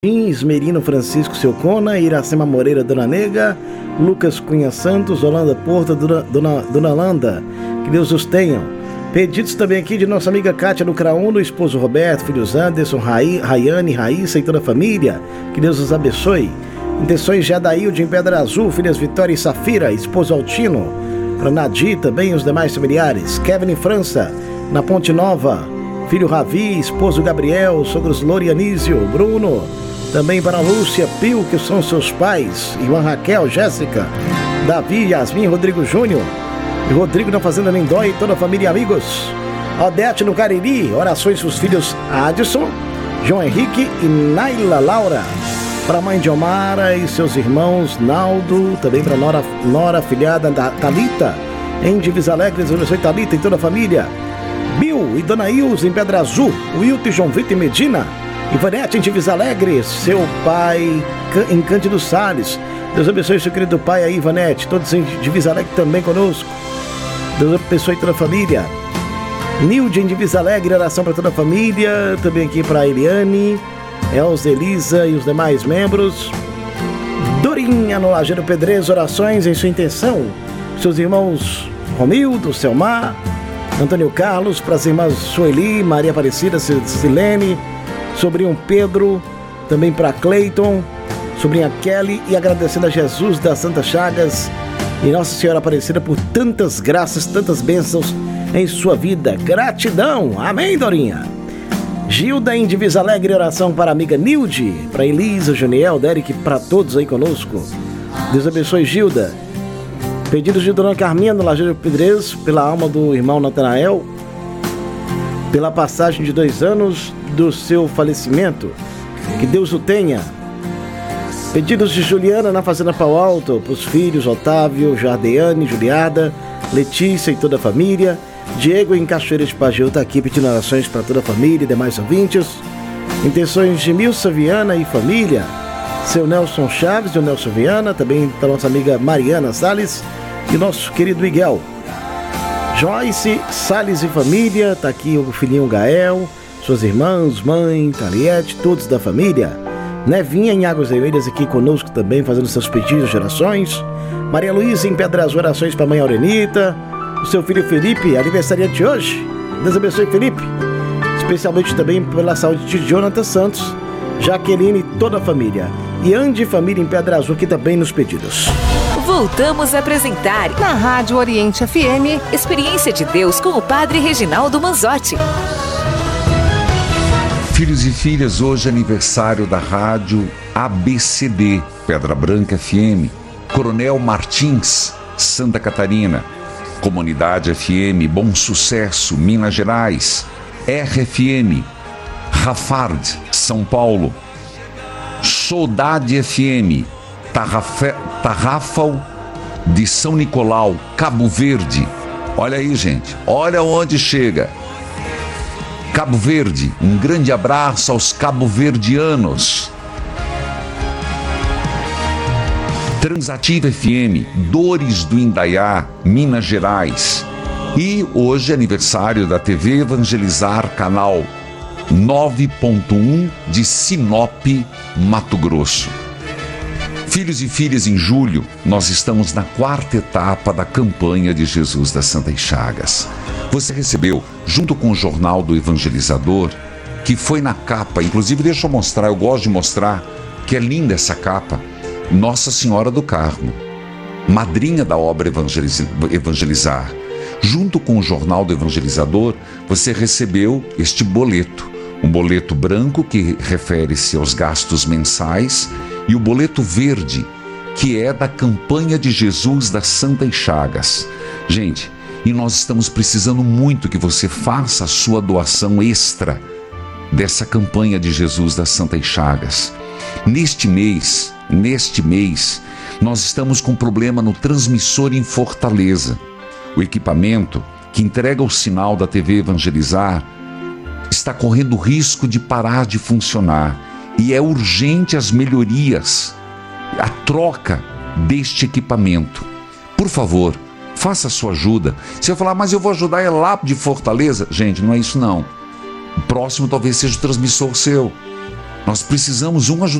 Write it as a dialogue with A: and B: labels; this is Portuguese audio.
A: Esmerino Francisco Silcona, Iracema Moreira, Dona Nega, Lucas Cunha Santos, Holanda Porta, Dona Holanda, que Deus os tenham. Pedidos também aqui de nossa amiga Kátia do Craúno, esposo Roberto, filhos Anderson, Rayane, Raíssa e toda a família, que Deus os abençoe. Intenções de Adailde em Pedra Azul, filhas Vitória e Safira, esposo Altino, para Nadir também os demais familiares, Kevin em França, na Ponte Nova, filho Ravi, esposo Gabriel, sogros Lorianísio, Bruno, também para Lúcia, Pio, que são seus pais, irmã Raquel, Jéssica, Davi, Yasmin, Rodrigo Júnior, e Rodrigo na Fazenda Lindóia e toda a família e amigos. Odete no Cariri, orações para os filhos Adson, João Henrique e Naila Laura. Para a mãe de Omara e seus irmãos Naldo, também para Nora filhada da Thalita, em Divisa Alegre, abençoe Thalita e toda a família. Bill e Dona Ilza em Pedra Azul, Wilton e João Vitor e Medina, Ivanete em Divisa Alegre, seu pai em Cândido Salles. Deus abençoe seu querido pai aí, Ivanete, todos em Divisa Alegre também conosco. Deus abençoe toda a família. Nilde em Divisa Alegre, oração para toda a família, também aqui para a Eliane, Elza, Elisa e os demais membros. Dorinha no Lajeiro Pedreiro, orações em sua intenção. Seus irmãos Romildo, Selmar, Antônio Carlos, para as irmãs Sueli, Maria Aparecida, Silene, sobrinho Pedro, também para Cleiton, sobrinha Kelly, e agradecendo a Jesus das Santas Chagas e Nossa Senhora Aparecida por tantas graças, tantas bênçãos em sua vida. Gratidão, amém, Dorinha. Gilda em Divisa Alegre, oração para a amiga Nilde, para Elisa, Juniel, Derek, para todos aí conosco. Deus abençoe, Gilda. Pedidos de Dona Carminha no Lajeiro Pedreiros, pela alma do irmão Natanael, pela passagem de 2 anos do seu falecimento, que Deus o tenha. Pedidos de Juliana na Fazenda Pau Alto, para os filhos Otávio, Jardeane, Juliada, Letícia e toda a família. Diego em Cachoeira de Pageu está aqui pedindo orações para toda a família e demais ouvintes. Intenções de Milsa Viana e família, seu Nelson Chaves e o Nelson Viana, também para nossa amiga Mariana Salles e nosso querido Miguel. Joyce Salles e família, está aqui o filhinho Gael, suas irmãs, mãe, Taliette, todos da família. Nevinha em Águas Vermelhas aqui conosco também, fazendo seus pedidos de orações. Maria Luísa em Pedras, orações para a mãe Aurenita, o seu filho Felipe, aniversariante de hoje. Deus abençoe, Felipe. Especialmente também pela saúde de Jonathan Santos, Jaqueline e toda a família. E Andy família em Pedra Azul aqui também nos pedidos.
B: Voltamos a apresentar na Rádio Oriente FM, Experiência de Deus com o Padre Reginaldo Manzotti.
C: Filhos e filhas, hoje é aniversário da rádio ABCD, Pedra Branca FM, Coronel Martins, Santa Catarina, Comunidade FM, Bom Sucesso, Minas Gerais, RFM, Rafard, São Paulo, Saudade FM, Tarrafal de São Nicolau, Cabo Verde. Olha aí, gente, olha onde chega. Cabo Verde, um grande abraço aos cabo-verdianos. Transativa FM, Dores do Indaiá, Minas Gerais. E hoje é aniversário da TV Evangelizar, canal 9.1 de Sinop, Mato Grosso. Filhos e filhas, em julho, nós estamos na 4ª etapa da campanha de Jesus das Santas Chagas. Você recebeu, junto com o Jornal do Evangelizador, que foi na capa, inclusive deixa eu mostrar, eu gosto de mostrar, que é linda essa capa, Nossa Senhora do Carmo, madrinha da obra Evangelizar. Junto com o Jornal do Evangelizador, você recebeu este boleto, um boleto branco que refere-se aos gastos mensais e o boleto verde, que é da campanha de Jesus das Santas Chagas. Gente, e nós estamos precisando muito que você faça a sua doação extra dessa campanha de Jesus das Santas Chagas. Neste mês, nós estamos com um problema no transmissor em Fortaleza. O equipamento que entrega o sinal da TV Evangelizar está correndo risco de parar de funcionar e é urgente as melhorias, a troca deste equipamento. Por favor, faça a sua ajuda. Se eu falar, mas eu vou ajudar é lá de Fortaleza, gente, não é isso não. O próximo talvez seja o transmissor seu. Nós precisamos um ajudar